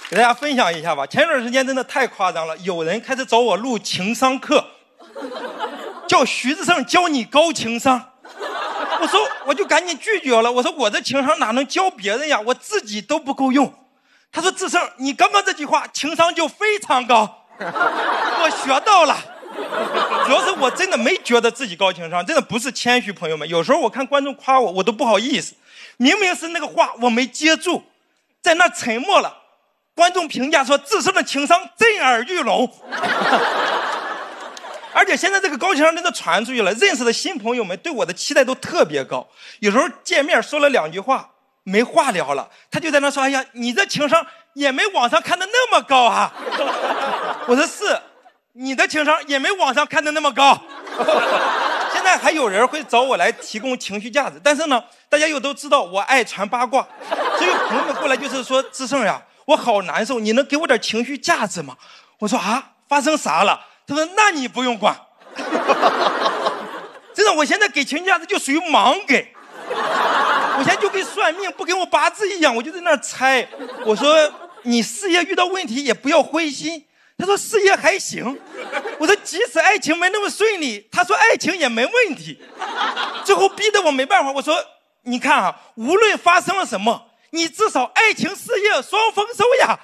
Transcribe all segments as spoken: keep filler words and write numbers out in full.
给大家分享一下吧。前段时间真的太夸张了，有人开始找我录情商课，叫徐志胜教你高情商。我说我就赶紧拒绝了，我说我这情商哪能教别人呀，我自己都不够用。他说志胜，你刚刚这句话情商就非常高，我学到了。主要是我真的没觉得自己高情商，真的不是谦虚，朋友们。有时候我看观众夸我，我都不好意思，明明是那个话我没接住，在那沉默了。观众评价说自身的情商震耳欲聋。而且现在这个高情商真的传出去了，认识的新朋友们对我的期待都特别高。有时候见面说了两句话没话聊了，他就在那说，哎呀，你这情商也没网上看的那么高啊。我说是，你的情商也没网上看的那么高。现在还有人会找我来提供情绪价值，但是呢，大家又都知道我爱传八卦，所以朋友们过来就是说，志胜呀，我好难受，你能给我点情绪价值吗？我说啊，发生啥了？他说那你不用管。真的，我现在给情绪价值就属于盲给，我现在就跟算命不跟我八字一样，我就在那猜。我说你事业遇到问题也不要灰心，他说事业还行。我说即使爱情没那么顺利，他说爱情也没问题。最后逼得我没办法，我说你看啊，无论发生了什么，你至少爱情事业双丰收呀。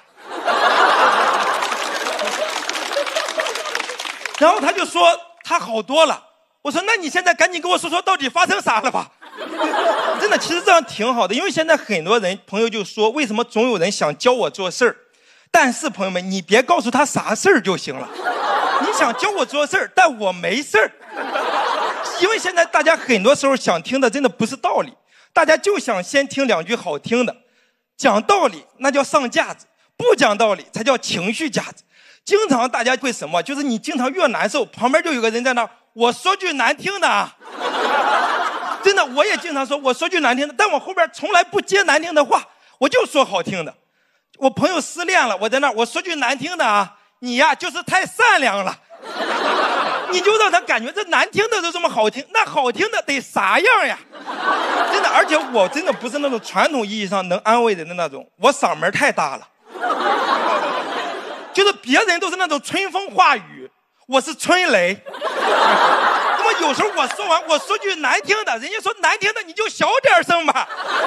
然后他就说他好多了。我说那你现在赶紧跟我说说到底发生啥了吧。真的，其实这样挺好的，因为现在很多人朋友就说为什么总有人想教我做事儿，但是朋友们你别告诉他啥事儿就行了。你想教我做事儿，但我没事儿。因为现在大家很多时候想听的真的不是道理，大家就想先听两句好听的。讲道理那叫上价值，不讲道理才叫情绪价值。经常大家会什么，就是你经常越难受，旁边就有个人在那，我说句难听的啊。真的，我也经常说我说句难听的，但我后边从来不接难听的话，我就说好听的。我朋友失恋了，我在那我说句难听的啊，你呀就是太善良了。你就让他感觉这难听的都这么好听，那好听的得啥样呀？真的，而且我真的不是那种传统意义上能安慰人的那种，我嗓门太大了。就是别人都是那种春风化雨，我是春雷。那么有时候我说完我说句难听的，人家说难听的你就小点声吧。